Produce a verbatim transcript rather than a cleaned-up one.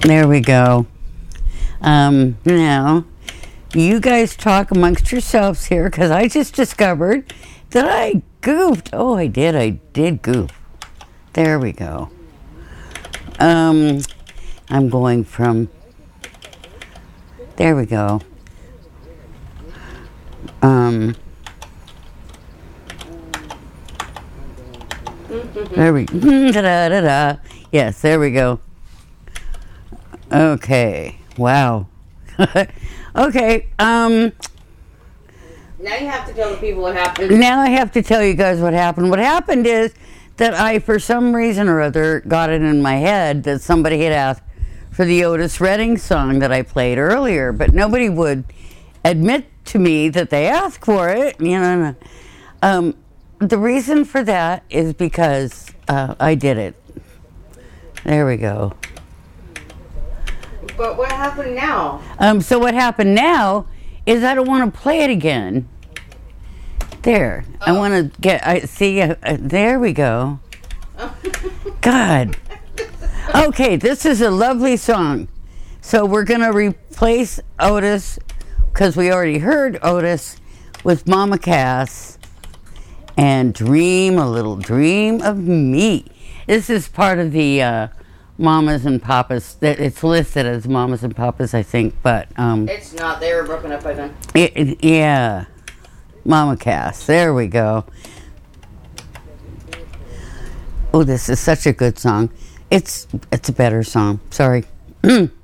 There we go. Um, now, you guys talk amongst yourselves here, because I just discovered that I goofed. Oh, I did. I did goof. There we go. Um, I'm going from... There we go. Um... There we go. Da, da, da, da. Yes, there we go. Okay. Wow. Okay. Um. Now you have to tell the people what happened. Now I have to tell you guys what happened. What happened is that I, for some reason or other, got it in my head that somebody had asked for the Otis Redding song that I played earlier, but nobody would admit to me that they asked for it. You know. Um. The reason for that is because uh, I did it. There we go. But what happened now? Um, so what happened now is I don't want to play it again. There. Oh. I want to get... I see. Uh, uh, there we go. God. Okay, this is a lovely song. So we're going to replace Otis, because we already heard Otis, with Mama Cass and Dream a Little Dream of Me. This is part of the... Uh, Mamas and Papas. It's listed as Mamas and Papas, I think, but um, it's not. They were broken up by then. It, it, yeah, Mama Cass. There we go. Oh, this is such a good song. It's it's a better song. Sorry.